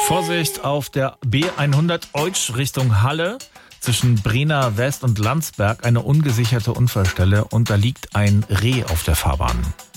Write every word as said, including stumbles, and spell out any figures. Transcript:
Vorsicht auf der B hundert Eutsch Richtung Halle. Zwischen Brenner West und Landsberg eine ungesicherte Unfallstelle und da liegt ein Reh auf der Fahrbahn.